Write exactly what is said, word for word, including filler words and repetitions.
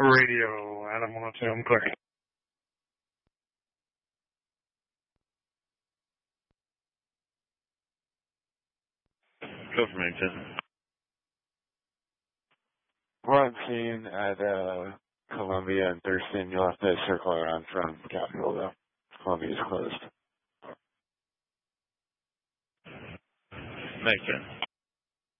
Radio, Adam one oh two, I'm clear. Confirmation. What I'm seeing at uh, Columbia and Thurston, you'll have to circle around from Capitol, though. Columbia's closed. Makes sense.